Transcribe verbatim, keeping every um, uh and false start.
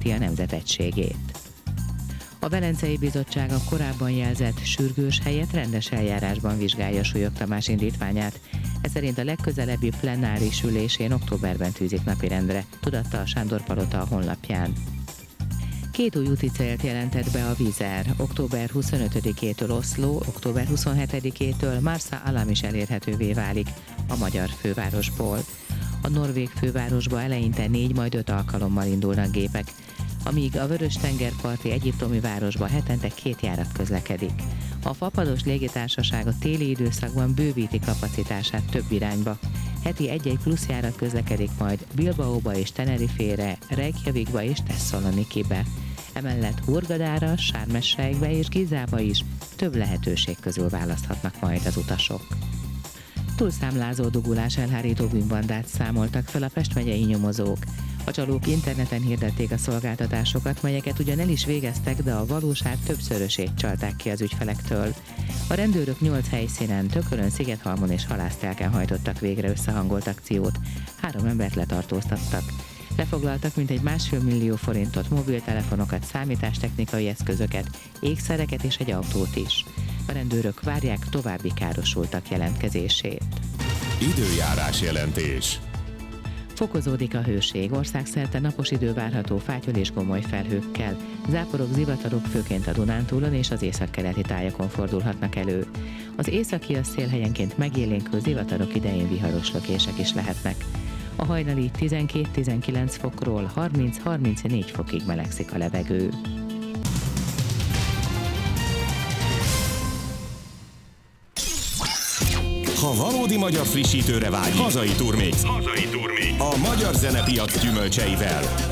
veszítheti a nemzet egységét. A Velencei Bizottság a korábban jelzett sürgős helyett rendes eljárásban vizsgálja Súlyog Tamás indítványát. Ez szerint a legközelebbi plenáris ülésén októberben tűzik napirendre, tudatta a Sándor Palota a honlapján. Két új úti célt jelentett be a Vizer. október huszonötödikétől Oszló, október huszonhetedikétől Marsa Alam is elérhetővé válik a magyar fővárosból. A norvég fővárosba eleinte négy, majd öt alkalommal indulnak gépek, amíg a Vörös-tengerparti egyiptomi városba hetente két járat közlekedik. A fapados légitársaság a téli időszakban bővíti kapacitását több irányba. Heti egy-egy plusz járat közlekedik majd Bilbaóba és Tenerifére, Reykjavikba és Thessalonikibe. Emellett Hurgadára, Sharm-el-Sheikbe és Gizába is több lehetőség közül választhatnak majd az utasok. Túlszámlázó dugulás elhárító bűnbandát számoltak fel a Pest megyei nyomozók. A csalók interneten hirdették a szolgáltatásokat, melyeket ugyan el is végeztek, de a valóság többszörösét csalták ki az ügyfelektől. A rendőrök nyolc helyszínen, Tökölön, Szigethalmon és Halásztelken hajtottak végre összehangolt akciót. Három embert letartóztattak. Lefoglaltak mintegy másfél millió forintot, mobiltelefonokat, számítástechnikai eszközöket, ékszereket és egy autót is. A rendőrök várják további károsultak jelentkezését. Időjárás jelentés. Fokozódik a hőség, országszerte napos idő várható fátyol és gomoly felhőkkel. Záporok, zivatarok főként a Dunántúlon és az északkeleti tájakon fordulhatnak elő. Az északi a szél helyenként megélénkül zivatarok idején viharos lökések is lehetnek. A hajnali tizenkét-tizenkilenc fokról harminc-harmincnégy fokig melegszik a levegő. Ha valódi magyar frissítőre vágy, hazai turmix. Hazai turmix. A magyar zenepiac gyümölcseivel.